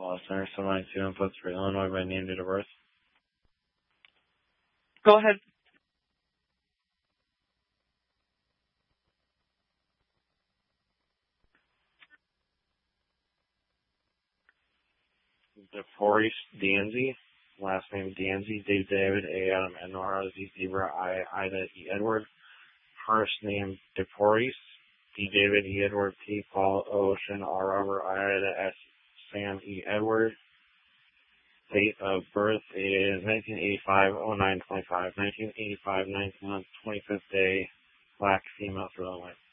Center, 792 inputs for Illinois by name, date of birth. Go ahead. DeForest Danzy, last name Danzy, D. David, A. Adam, N. Nora, Z. Zebra, I. Ida, E. Edward. First name DeForest, D. David, E. Edward, P. Paul, Ocean, R. Robert, I. Ida, S. Sam, E. Edward. Date of birth is 1985, 0925, 1985, 19 months, 25th day, black, female, for Illinois.